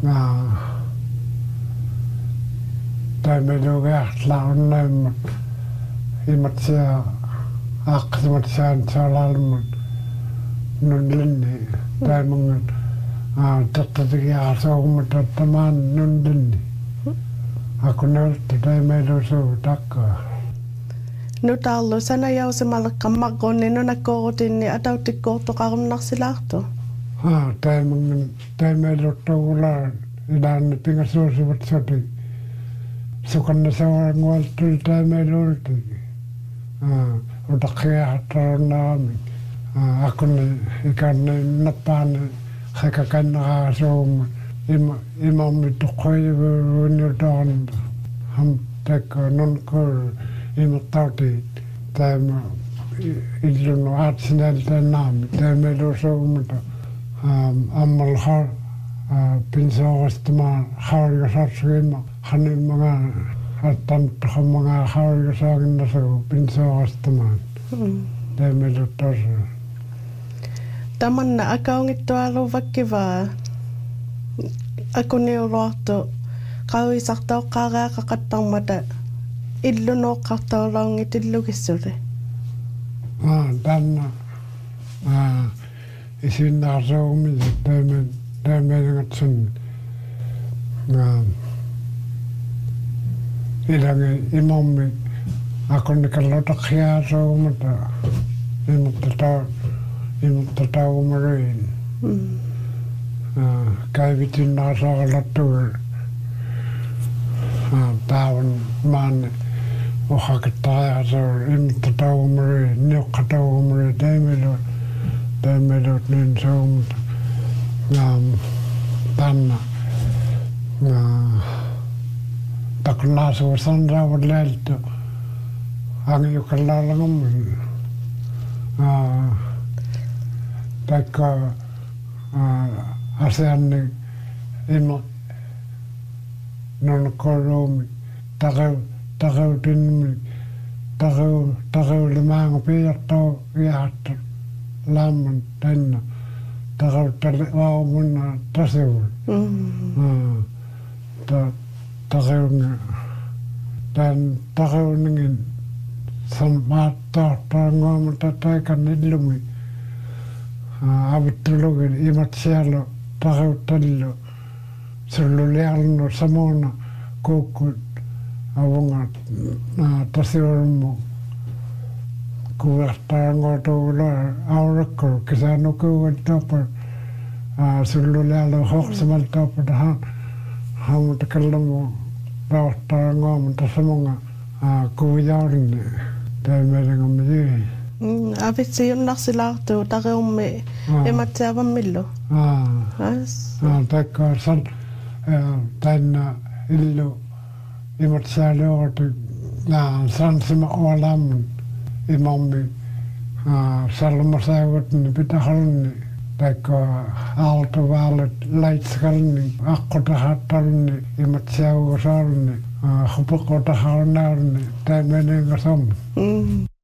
Taimelugeartlaarunnaimmat imatsia aqsimatsaan saalalmun nunlinni taimungan tattatigiaarsoogumatattamaan nunlinni akunalta taimelusuu takkaa. Nu tallu sana jausimalleqammaqquunni nunakkorutinni atautikkoortoqarunnarsilaartu. Taimungan taimeluttugulaa ilaanni pingasuusivat soti. Sukanna sawangualtul taimelulti. Utaqiaartarunnaami. Akunni ikanni nappaani hekakannaqaasuuma imammi tuqqoyivunniutaarn ham tekka nunkur imattauti taima illunnu aatsineltannaami taimelusuumata ammalhar pinsoorastama haurigasarsuima hanimanga attantaqa mga haurigasaaginnasagu pinsoorastamaan taimeluttarsu. Tamanna akaungittualuvakkivaa akuniuluartu qavisartauqqaariaqaqattarmata illunoqqartaulaungitillugissuли. Tanna isinnaarsuugumisi taimelingatsun ilangi imammi akunnikallotaqiaasuugumata imuttataugumariin kaivitinnaasaqalattugu taavan maanni uhakittariaasuur imuttataugumariin niuqqataugumari taimelut niin suugumata tanna takunnaasuusanraavat leeltu angiukallaalagammin taikka asianni ima nunakkoruumi taqeutinmi taqeulimaanga piiartau iahta laamman tanna taqeuttali aumunna tasiul taqeuningin sammaattoortoranguamata taikan illumi avittulugin imatsialu taqeuttallu sulluliarnu samuuna kuukkut avunga tasiulmu kuvertaranguutuula aurakkulu kisaanukuugattooppa sulluliarlu hoqsimaltooppa haamutakallamu ravartaranguamata samunga kuujaurinne taimelingamiji. Avitsiunnarsilaartu tareummi imatsiavammillu. Taikka tainna illu imatsialuorti sansima oalammun imammi salmasaivatni pitaharunni taikka aaltuvaalet laitskalni akkotahattarunni imatsiavuusaarunni hupakotaharunnaarunni taimelingasam.